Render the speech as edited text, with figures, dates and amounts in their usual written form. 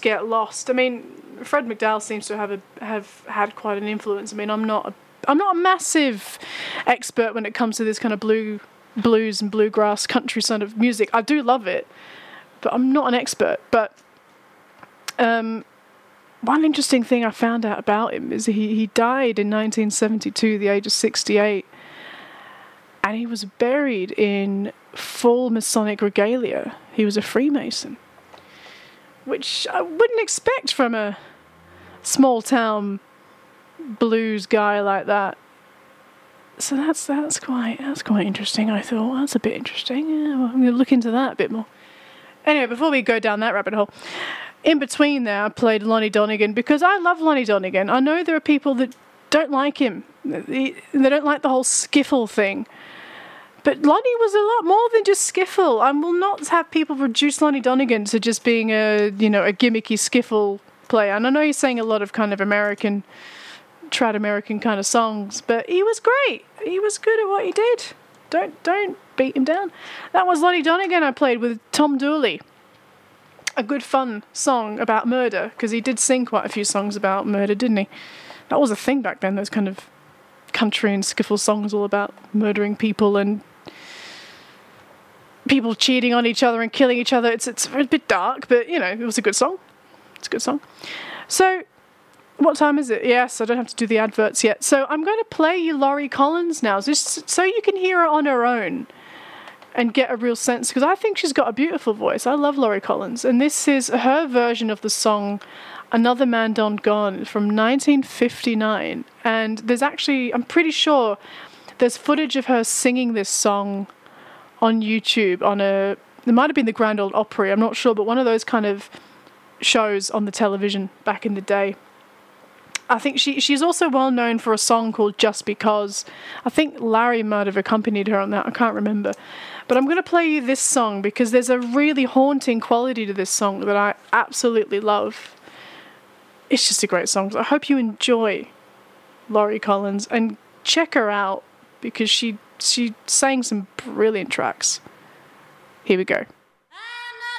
just get lost. I mean, Fred McDowell seems to have had quite an influence. I mean, I'm not a massive expert when it comes to this kind of blues and bluegrass country sort of music. I do love it, but I'm not an expert. But one interesting thing I found out about him is he died in 1972, the age of 68, and he was buried in full Masonic regalia. He was a Freemason, which I wouldn't expect from a small town blues guy like that. So that's quite interesting. I thought, well, that's a bit interesting. Yeah, well, I'm going to look into that a bit more. Anyway, before we go down that rabbit hole, in between there, I played Lonnie Donegan because I love Lonnie Donegan. I know there are people that don't like him. They don't like the whole skiffle thing. But Lonnie was a lot more than just skiffle. I will not have people reduce Lonnie Donegan to just being a gimmicky skiffle player. And I know he's saying a lot of kind of trad American kind of songs, but he was great. He was good at what he did. Don't beat him down. That was Lonnie Donegan I played with Tom Dooley. A good fun song about murder, because he did sing quite a few songs about murder, didn't he? That was a thing back then, those kind of country and skiffle songs all about murdering people and people cheating on each other and killing each other. It's a bit dark, but, it was a good song. It's a good song. So, what time is it? Yes, I don't have to do the adverts yet. So I'm going to play you Laurie Collins now, just so you can hear her on her own and get a real sense, because I think she's got a beautiful voice. I love Laurie Collins. And this is her version of the song Another Man Done Gone from 1959. And there's actually, I'm pretty sure, there's footage of her singing this song on YouTube it might have been the Grand Ole Opry, I'm not sure, but one of those kind of shows on the television back in the day. I think she's also well known for a song called Just Because. I think Larry might have accompanied her on that. I can't remember. But I'm going to play you this song because there's a really haunting quality to this song that I absolutely love. It's just a great song. So I hope you enjoy Laurie Collins and check her out because she sang some brilliant tracks. Here we go.